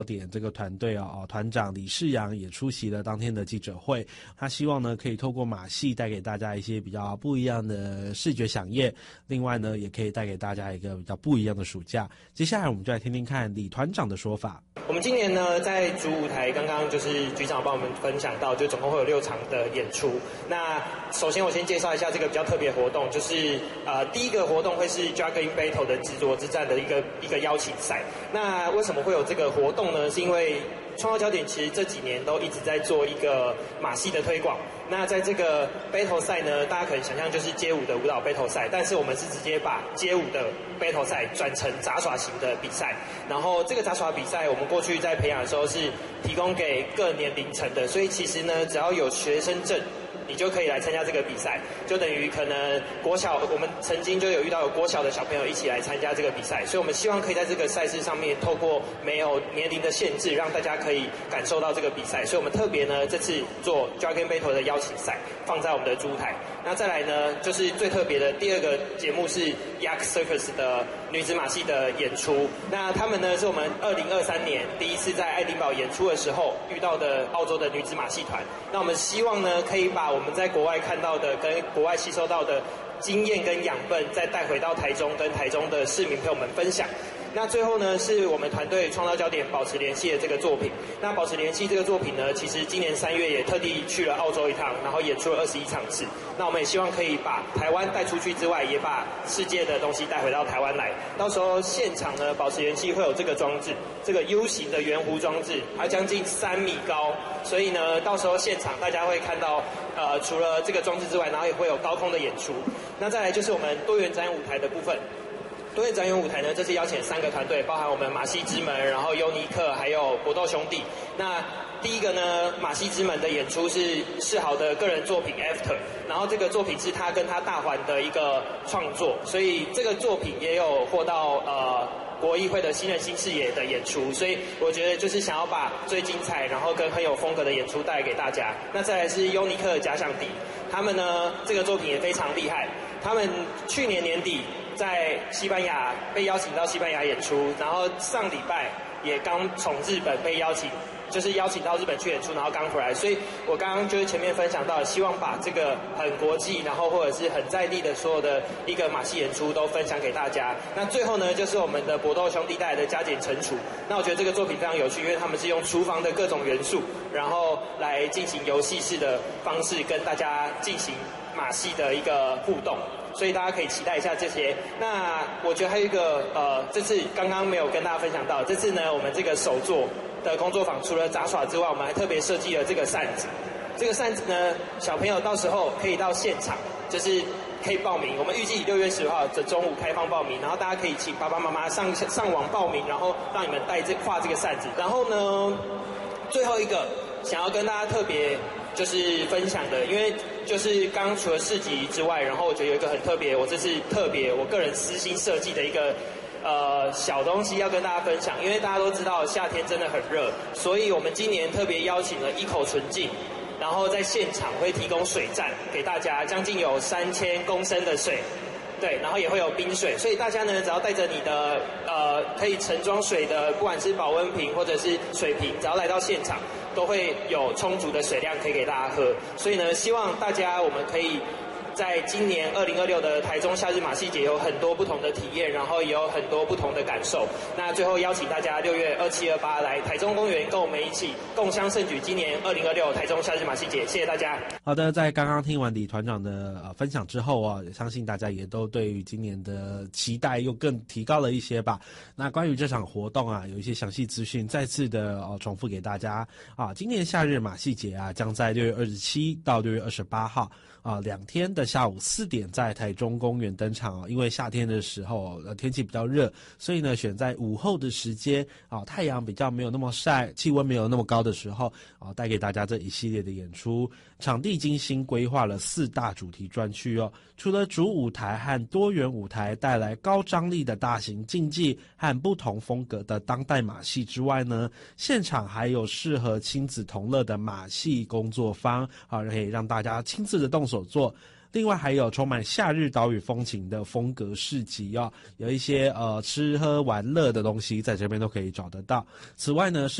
点这个团队团长李世阳也出席了当天的记者会，他希望呢可以透过马戏带给大家一些比较不一样的视觉飨宴，另外呢也可以带给大家一个比较不一样的暑假。接下来我们就来听听看李团长的说法。 我们今年呢在主舞台，刚刚就是局长帮我们分享到，就总共会有6场的演出。那首先我先介绍一下这个比较特别的活动，就是第一个活动会是 Juggling Battle 的执着之战的一个邀请赛。那为什么会有这个活动呢？是因为创造焦点其实这几年都一直在做一个马戏的推广。那在这个 battle 赛呢，大家可能想象就是街舞的舞蹈 battle 赛，但是我们是直接把街舞的 battle 赛转成杂耍型的比赛。然后这个杂耍比赛，我们过去在培养的时候是提供给各年龄层的，所以其实呢，只要有学生证，你就可以来参加这个比赛，就等于可能国小，我们曾经就有遇到有国小的小朋友一起来参加这个比赛，所以我们希望可以在这个赛事上面透过没有年龄的限制，让大家可以感受到这个比赛，所以我们特别呢这次做 Dragon Battle 的邀请赛放在我们的主舞台。那再来呢，就是最特别的第二个节目是 Yak Circus 的女子马戏的演出。那他们呢是我们2023年第一次在爱丁堡演出的时候遇到的澳洲的女子马戏团。那我们希望呢可以把我们在国外看到的跟国外吸收到的经验跟养分再带回到台中，跟台中的市民朋友们分享。那最后呢，是我们团队创造焦点保持联系的这个作品。那保持联系这个作品呢，其实今年3月也特地去了澳洲一趟，然后演出了21场次。那我们也希望可以把台湾带出去之外，也把世界的东西带回到台湾来。到时候现场呢，保持联系会有这个装置，这个 U 型的圆弧装置，它将近3米高，所以呢，到时候现场大家会看到，除了这个装置之外，然后也会有高空的演出。那再来就是我们多元展演舞台的部分。多元展演舞台呢，这次邀请3个团队，包含我们马戏之门，然后优尼克，还有搏斗兄弟。那第一个呢，马戏之门的演出是世豪的个人作品 After， 然后这个作品是他跟他大环的一个创作，所以这个作品也有获到国议会的新人新视野的演出，所以我觉得就是想要把最精彩，然后跟很有风格的演出带给大家。那再来是优尼克的假想敌，他们呢这个作品也非常厉害，他们去年年底在西班牙被邀请到西班牙演出，然后上礼拜也刚从日本被邀请到日本去演出，然后刚回来，所以我刚刚就是前面分享到，希望把这个很国际，然后或者是很在地的所有的一个马戏演出都分享给大家。那最后呢，就是我们的搏斗兄弟带来的加减乘除。那我觉得这个作品非常有趣，因为他们是用厨房的各种元素，然后来进行游戏式的方式跟大家进行马戏的一个互动。所以大家可以期待一下这些。那我觉得还有一个这次刚刚没有跟大家分享到，这次呢我们这个手作的工作坊除了杂耍之外，我们还特别设计了这个扇子。这个扇子呢，小朋友到时候可以到现场，就是可以报名。我们预计6月10号的中午开放报名，然后大家可以请爸爸妈妈上网报名，然后让你们画这个扇子。然后呢，最后一个想要跟大家特别就是分享的，因为就是刚刚除了市集之外，然后我觉得有一个很特别，我这次特别我个人私心设计的一个小东西要跟大家分享。因为大家都知道夏天真的很热，所以我们今年特别邀请了一口纯净，然后在现场会提供水站给大家，将近有3000公升的水。对，然后也会有冰水，所以大家呢只要带着你的可以盛装水的，不管是保温瓶或者是水瓶，只要来到现场，都会有充足的水量可以给大家喝。所以呢，希望大家我们可以在今年2026的台中夏日马戏节有很多不同的体验，然后也有很多不同的感受。那最后邀请大家6月27、28来台中公园跟我们一起共襄盛举今年2026台中夏日马戏节。谢谢大家。 好的，在刚刚听完李团长的分享之后啊，相信大家也都对于今年的期待又更提高了一些吧。那关于这场活动啊，有一些详细资讯再次的重复给大家啊。今年夏日马戏节啊，将在6月27到6月28号啊2天的下午4点在台中公园登场。因为夏天的时候天气比较热，所以呢选在午后的时间啊，太阳比较没有那么晒，气温没有那么高的时候啊，带给大家这一系列的演出。场地精心规划了4大主题专区哦，除了主舞台和多元舞台带来高张力的大型竞技和不同风格的当代马戏之外呢，现场还有适合亲子同乐的马戏工作坊啊，可以让大家亲自的动手做。 另外还有充满夏日岛屿风情的风格市集有一些吃喝玩乐的东西在这边都可以找得到。此外呢，